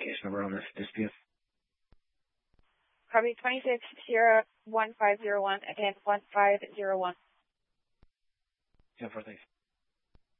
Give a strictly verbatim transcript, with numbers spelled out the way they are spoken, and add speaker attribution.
Speaker 1: case number on this dispute?
Speaker 2: Copy twenty-six Sierra one five zero one, again one five zero one.
Speaker 1: ten four, thanks.